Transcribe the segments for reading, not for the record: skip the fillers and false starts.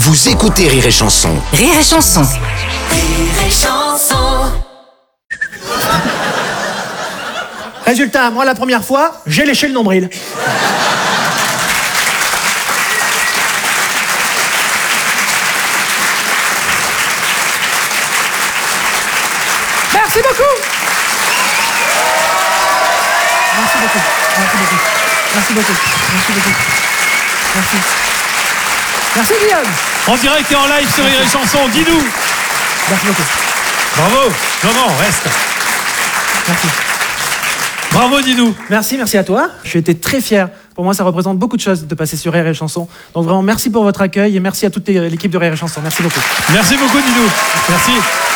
Vous écoutez Rire et Chanson. Rire et Chanson. Rire et Chanson. Résultat, moi la première fois, j'ai léché le nombril. Merci beaucoup. Merci beaucoup. Merci beaucoup. Merci beaucoup. Merci beaucoup. Merci. Merci Guillaume. En direct et en live sur Rire et Chanson, dis-nous. Merci beaucoup. Bravo. Non, reste. Merci. Bravo, dis-nous. Merci à toi. J'ai été très fier. Pour moi, ça représente beaucoup de choses de passer sur Rire et Chanson. Donc vraiment, merci pour votre accueil et merci à toute l'équipe de Rire et Chanson. Merci beaucoup. Merci beaucoup, dis-nous. Merci.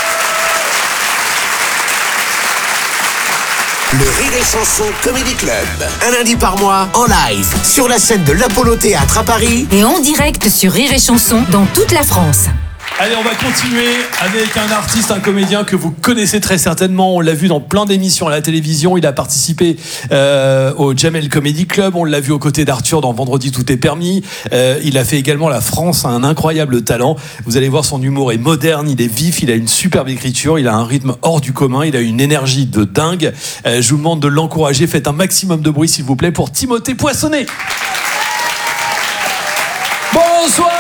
Le Rire et Chanson Comedy Club. Un lundi par mois, en live, sur la scène de l'Apollo Théâtre à Paris. Et en direct sur Rire et Chanson dans toute la France. Allez, on va continuer avec un artiste, un comédien que vous connaissez très certainement. On l'a vu dans plein d'émissions à la télévision. Il a participé au Jamel Comedy Club. On l'a vu aux côtés d'Arthur dans Vendredi tout est permis. Il a fait également La France a un incroyable talent. Vous allez voir, son humour est moderne, il est vif, il a une superbe écriture, il a un rythme hors du commun, il a une énergie de dingue. Je vous demande de l'encourager. Faites un maximum de bruit, s'il vous plaît, pour Timothée Poissonnet. Bonsoir.